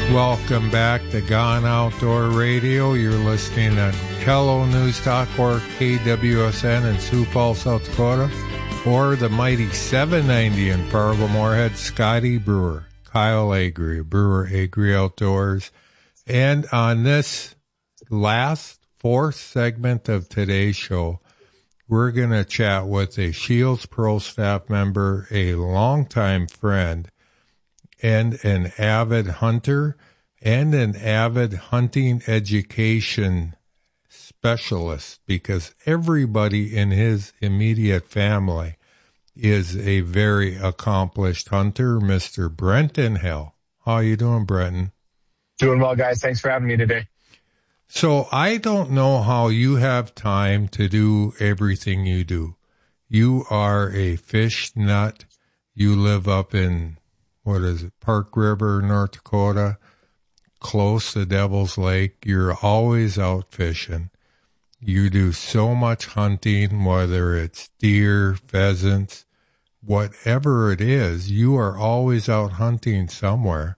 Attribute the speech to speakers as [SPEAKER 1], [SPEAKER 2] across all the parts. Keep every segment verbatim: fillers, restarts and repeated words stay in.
[SPEAKER 1] Welcome back to Gone Outdoor Radio. You're listening to Hello News Talk or K W S N in Sioux Falls, South Dakota, or the mighty seven ninety in Fargo Moorhead. Scotty Brewer, Kyle Agri, Brewer Agri Outdoors. And on this last fourth segment of today's show, we're going to chat with a Shields Pro staff member, a longtime friend, and an avid hunter and an avid hunting education specialist, because everybody in his immediate family is a very accomplished hunter, Mister Brenton Hill. How you doing, Brenton?
[SPEAKER 2] Doing well, guys. Thanks for having me today.
[SPEAKER 1] So I don't know how you have time to do everything you do. You are a fish nut. You live up in, what is it, Park River, North Dakota, close to Devil's Lake. You're always out fishing. You do so much hunting, whether it's deer, pheasants, whatever it is, you are always out hunting somewhere.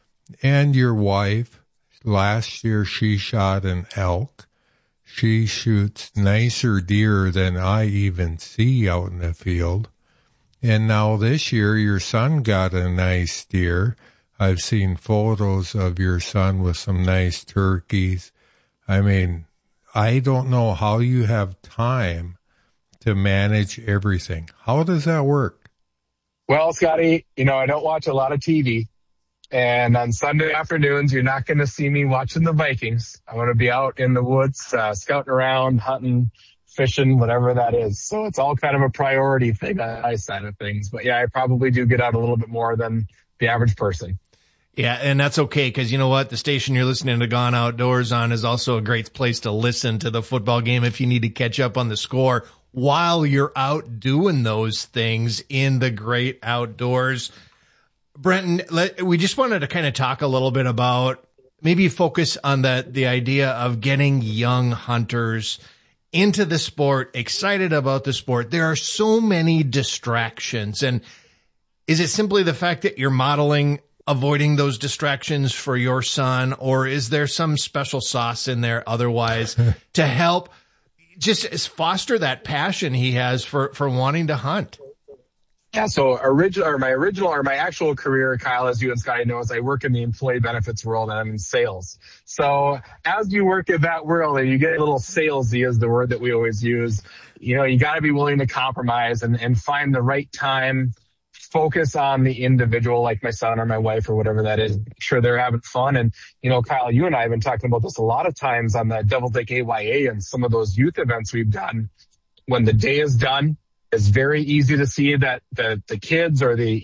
[SPEAKER 1] And your wife, last year she shot an elk. She shoots nicer deer than I even see out in the field. And now this year your son got a nice deer. I've seen photos of your son with some nice turkeys. I mean, I don't know how you have time to manage everything. How does that work?
[SPEAKER 2] Well, Scotty, you know, I don't watch a lot of T V. And on Sunday afternoons, you're not going to see me watching the Vikings. I want to be out in the woods, uh, scouting around, hunting, fishing, whatever that is. So it's all kind of a priority thing on my side of things. But yeah, I probably do get out a little bit more than the average person.
[SPEAKER 3] Yeah, and that's okay, because you know what? The station you're listening to Gone Outdoors on is also a great place to listen to the football game if you need to catch up on the score while you're out doing those things in the great outdoors. Brenton, let, we just wanted to kind of talk a little bit about, maybe focus on the, the idea of getting young hunters into the sport, excited about the sport. There are so many distractions. And is it simply the fact that you're modeling avoiding those distractions for your son, or is there some special sauce in there otherwise to help just foster that passion he has for, for wanting to hunt?
[SPEAKER 2] Yeah, so original or my original or my actual career, Kyle, as you and Scotty know, is I work in the employee benefits world and I'm in sales. So as you work in that world and you get a little salesy is the word that we always use, you know, you got to be willing to compromise and, and find the right time, focus on the individual, like my son or my wife or whatever that is. Make sure they're having fun. And, you know, Kyle, you and I have been talking about this a lot of times on the Devil's Lake A Y A and some of those youth events we've done. When the day is done, it's very easy to see that the, the kids or the